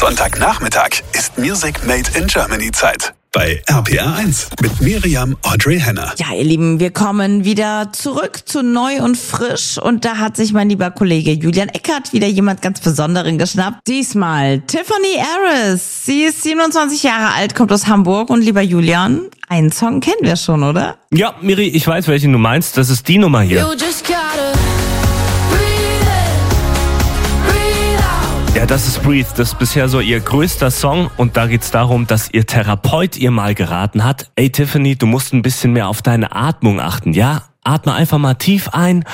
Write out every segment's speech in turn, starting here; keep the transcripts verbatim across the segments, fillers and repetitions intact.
Sonntagnachmittag ist Music Made in Germany Zeit. Bei R P R eins mit Miriam Audrey Henner. Ja, ihr Lieben, wir kommen wieder zurück zu Neu und Frisch. Und da hat sich mein lieber Kollege Julian Eckert wieder jemand ganz Besonderen geschnappt. Diesmal Tiffany Harris. Sie ist siebenundzwanzig Jahre alt, kommt aus Hamburg. Und lieber Julian, einen Song kennen wir schon, oder? Ja, Miri, ich weiß, welchen du meinst. Das ist die Nummer hier. Ja, das ist Breathe. Das ist bisher so ihr größter Song. Und da geht's darum, dass ihr Therapeut ihr mal geraten hat: Ey Tiffany, du musst ein bisschen mehr auf deine Atmung achten, ja? Atme einfach mal tief ein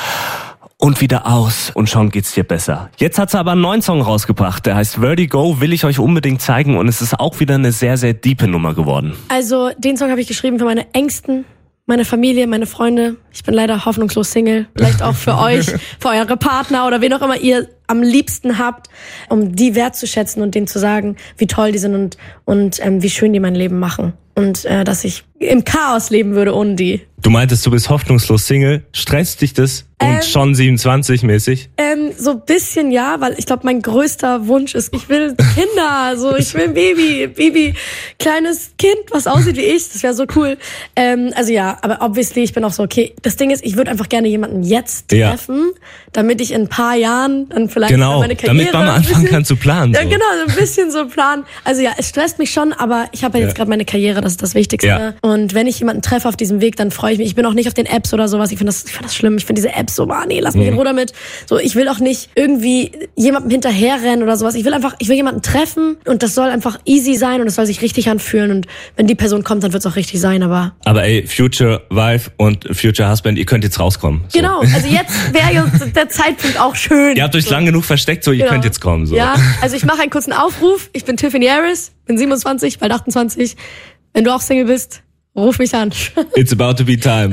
und wieder aus und schon geht's dir besser. Jetzt hat sie aber einen neuen Song rausgebracht. Der heißt Vertigo, will ich euch unbedingt zeigen. Und es ist auch wieder eine sehr, sehr diepe Nummer geworden. Also den Song habe ich geschrieben für meine Ängsten, meine Familie, meine Freunde. Ich bin leider hoffnungslos Single. Vielleicht auch für euch, für eure Partner oder wen auch immer ihr am liebsten habt, um die wertzuschätzen und denen zu sagen, wie toll die sind und und ähm, wie schön die mein Leben machen. Und äh, dass ich im Chaos leben würde ohne die. Du meintest, du bist hoffnungslos Single. Stresst dich das? Und Ähm, schon siebenundzwanzig mäßig? Ähm, so ein bisschen ja, weil ich glaube, mein größter Wunsch ist, ich will Kinder, so ich will ein Baby, Baby, kleines Kind, was aussieht wie ich, das wäre so cool. Ähm, also ja, aber obviously, ich bin auch so, okay, das Ding ist, ich würde einfach gerne jemanden jetzt Ja. treffen, damit ich in ein paar Jahren dann vielleicht Genau, meine Karriere... damit man mal ein anfangen bisschen- kann zu planen. Ja, So. genau, so ein bisschen so planen. Also ja, es stresst mich schon, aber ich habe ja jetzt Ja. gerade meine Karriere, das ist das Wichtigste. Ja. Und wenn ich jemanden treffe auf diesem Weg, dann freue ich mich. Ich bin auch nicht auf den Apps oder sowas. Ich finde das, ich finde das schlimm. Ich finde diese Apps so, ah, nee, lass mich in Ruhe damit. So, ich will auch nicht irgendwie jemandem hinterherrennen oder sowas. Ich will einfach, ich will jemanden treffen und das soll einfach easy sein und es soll sich richtig anfühlen. Und wenn die Person kommt, dann wird es auch richtig sein, aber... Aber ey, Future Wife und Future Husband, ihr könnt jetzt rauskommen. So. Genau, also jetzt wäre ja der Zeitpunkt auch schön. Ihr habt euch So. lang genug versteckt, so ihr Genau. könnt jetzt kommen. So. Ja, also ich mache einen kurzen Aufruf. Ich bin Tiffany Harris, bin siebenundzwanzig, bald achtundzwanzig. Wenn du auch Single bist, ruf mich an. It's about to be time.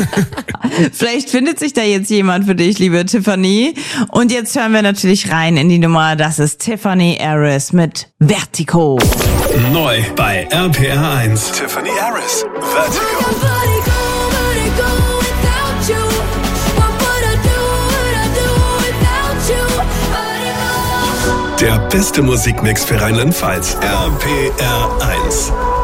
Vielleicht findet sich da jetzt jemand für dich, liebe Tiffany. Und jetzt hören wir natürlich rein in die Nummer. Das ist Tiffany Harris mit Vertigo. Neu bei R P R eins. Tiffany Harris. Vertigo. Der beste Musikmix für Rheinland-Pfalz. R P R eins.